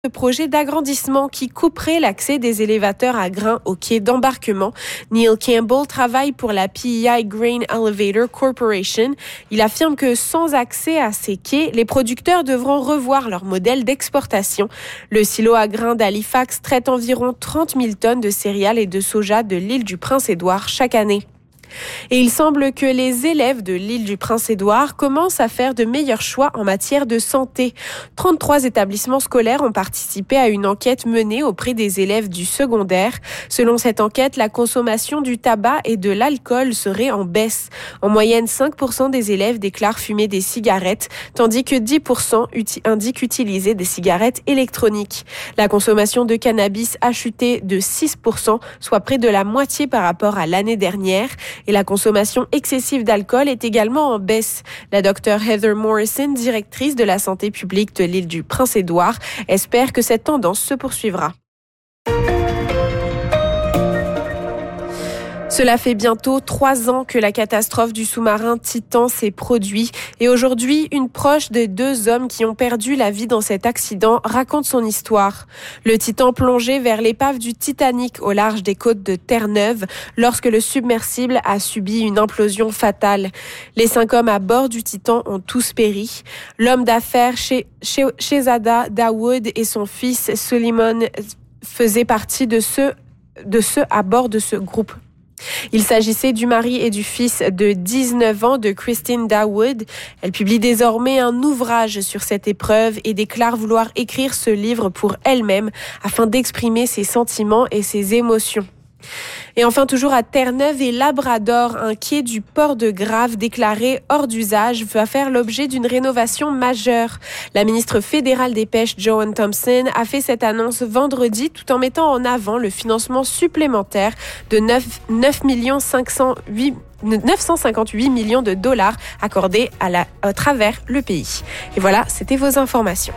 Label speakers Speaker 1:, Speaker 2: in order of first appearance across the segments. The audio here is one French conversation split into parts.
Speaker 1: Le projet d'agrandissement qui couperait l'accès des élévateurs à grains au quai d'embarquement. Neil Campbell travaille pour la PEI Grain Elevator Corporation. Il affirme que sans accès à ces quais, les producteurs devront revoir leur modèle d'exportation. Le silo à grains d'Halifax traite environ 30 000 tonnes de céréales et de soja de l'île du Prince-Édouard chaque année. Et il semble que les élèves de l'île du Prince-Édouard commencent à faire de meilleurs choix en matière de santé. 33 établissements scolaires ont participé à une enquête menée auprès des élèves du secondaire. Selon cette enquête, la consommation du tabac et de l'alcool serait en baisse. En moyenne, 5% des élèves déclarent fumer des cigarettes, tandis que 10% indiquent utiliser des cigarettes électroniques. La consommation de cannabis a chuté de 6%, soit près de la moitié par rapport à l'année dernière. Et la consommation excessive d'alcool est également en baisse. La docteure Heather Morrison, directrice de la santé publique de l'île du Prince-Édouard, espère que cette tendance se poursuivra. Cela fait bientôt 3 ans que la catastrophe du sous-marin Titan s'est produite et aujourd'hui, une proche des 2 hommes qui ont perdu la vie dans cet accident raconte son histoire. Le Titan plongeait vers l'épave du Titanic au large des côtes de Terre-Neuve lorsque le submersible a subi une implosion fatale. Les 5 hommes à bord du Titan ont tous péri. L'homme d'affaires Shehzada Dawood et son fils Suleiman faisaient partie de ceux à bord de ce groupe. Il s'agissait du mari et du fils de 19 ans de Christine Dawood. Elle publie désormais un ouvrage sur cette épreuve et déclare vouloir écrire ce livre pour elle-même afin d'exprimer ses sentiments et ses émotions. Et enfin, toujours à Terre-Neuve et Labrador, un quai du port de Grave déclaré hors d'usage va faire l'objet d'une rénovation majeure. La ministre fédérale des Pêches, Joanne Thompson, a fait cette annonce vendredi tout en mettant en avant le financement supplémentaire de 958 millions de dollars accordés à travers le pays. Et voilà, c'était vos informations.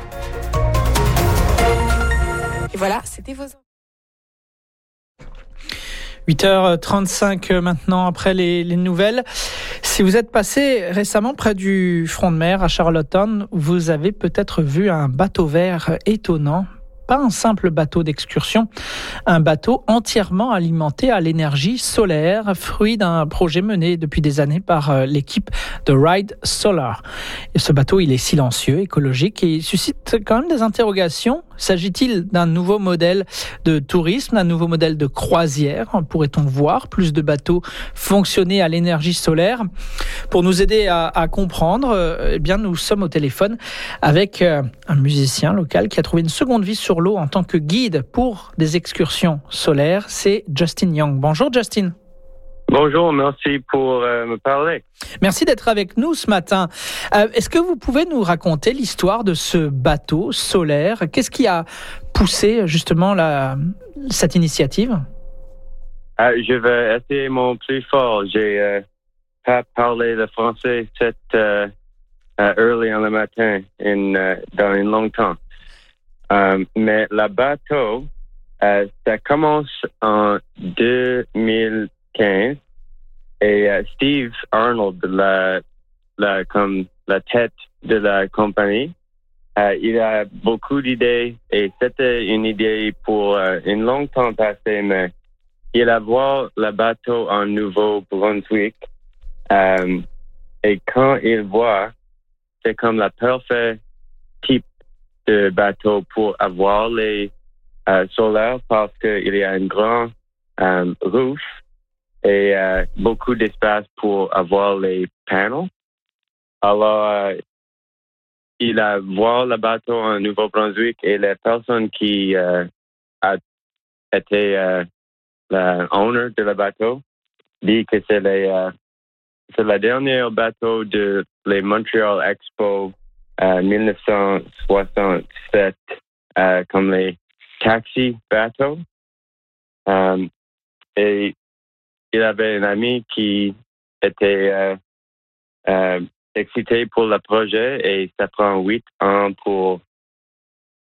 Speaker 2: 8h35 maintenant après les nouvelles. Si vous êtes passé récemment près du front de mer à Charlottetown, vous avez peut-être vu un bateau vert étonnant. Pas un simple bateau d'excursion, un bateau entièrement alimenté à l'énergie solaire, fruit d'un projet mené depuis des années par l'équipe de Ride Solar. Et ce bateau, il est silencieux, écologique et il suscite quand même des interrogations. S'agit-il d'un nouveau modèle de tourisme, d'un nouveau modèle de croisière? Pourrait-on voir plus de bateaux fonctionner à l'énergie solaire? Pour nous aider à comprendre, eh bien, nous sommes au téléphone avec un musicien local qui a trouvé une seconde vie sur l'eau en tant que guide pour des excursions solaires. C'est Justin Young. Bonjour Justin.
Speaker 3: Bonjour, merci pour me parler.
Speaker 2: Merci d'être avec nous ce matin. Est-ce que vous pouvez nous raconter l'histoire de ce bateau solaire? Qu'est-ce qui a poussé justement cette initiative?
Speaker 3: Je vais essayer mon plus fort. J'ai pas parlé le français early en le matin dans une longue temps. Mais le bateau, ça commence en 2015 et Steve Arnold, comme la tête de la compagnie, il a beaucoup d'idées et c'était une idée pour une longue temps passée, mais il a vu le bateau en Nouveau-Brunswick et quand il voit, c'est comme le parfait type de bateau pour avoir les solaires parce qu'il y a un grand roof et beaucoup d'espace pour avoir les panneaux. Alors, il a vu le bateau en Nouveau-Brunswick et la personne qui a été l'owner de le bateau dit que c'est le dernier bateau de les Montreal Expo 1967 comme les taxi bateaux. Et il avait un ami qui était excité pour le projet et ça prend 8 ans pour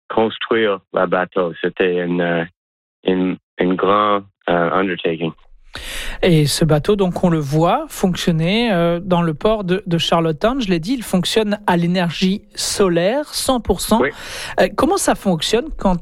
Speaker 3: construire le bateau. C'était une grand undertaking.
Speaker 2: Et ce bateau, donc on le voit fonctionner dans le port de Charlottetown. Je l'ai dit, il fonctionne à l'énergie solaire, 100%.
Speaker 3: Oui.
Speaker 2: Comment ça fonctionne quand